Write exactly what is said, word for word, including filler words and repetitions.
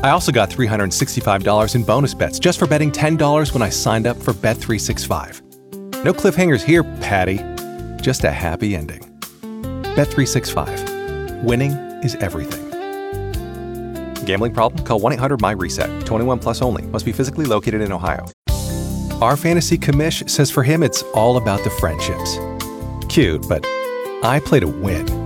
I also got three hundred sixty-five dollars in bonus bets just for betting ten dollars when I signed up for Bet three sixty-five. No cliffhangers here, Patty. Just a happy ending. Bet three sixty-five. Winning is everything. Gambling problem? Call one eight hundred my reset. twenty-one plus only. Must be physically located in Ohio. Our fantasy commish says for him it's all about the friendships. Cute, but I play to win.